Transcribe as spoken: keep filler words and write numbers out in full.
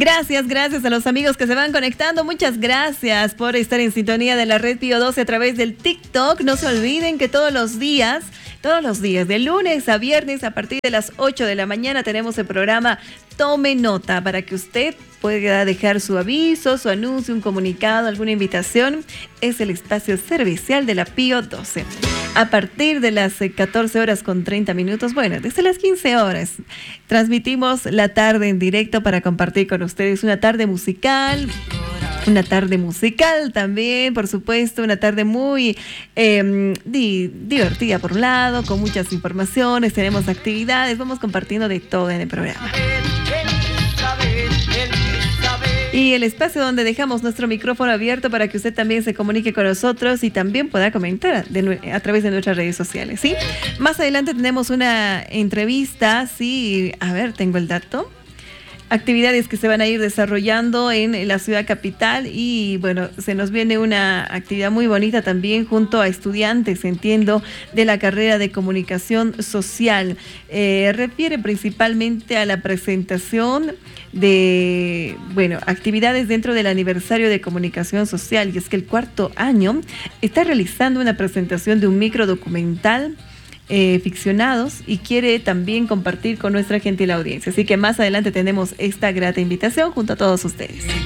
Gracias, gracias a los amigos que se van conectando. Muchas gracias por estar en sintonía de la red Pío doce a través del TikTok. No se olviden que todos los días, todos los días, de lunes a viernes, a partir de las ocho de la mañana, tenemos el programa Tome Nota para que usted pueda dejar su aviso, su anuncio, un comunicado, alguna invitación. Es el espacio servicial de la Pío doce. A partir de las catorce horas con treinta minutos, bueno, desde las quince horas, transmitimos la tarde en directo para compartir con ustedes una tarde musical, una tarde musical también, por supuesto, una tarde muy eh, di, divertida por un lado, con muchas informaciones, tenemos actividades, vamos compartiendo de todo en el programa. Y el espacio donde dejamos nuestro micrófono abierto para que usted también se comunique con nosotros y también pueda comentar de, a través de nuestras redes sociales, ¿sí? Más adelante tenemos una entrevista, sí, a ver, tengo el dato. Actividades que se van a ir desarrollando en la ciudad capital y bueno, se nos viene una actividad muy bonita también junto a estudiantes, entiendo, de la carrera de comunicación social. Eh, refiere principalmente a la presentación de, bueno, actividades dentro del aniversario de comunicación social, y es que el cuarto año está realizando una presentación de un microdocumental Eh, ficcionados y quiere también compartir con nuestra gentil audiencia. Así que más adelante tenemos esta grata invitación junto a todos ustedes.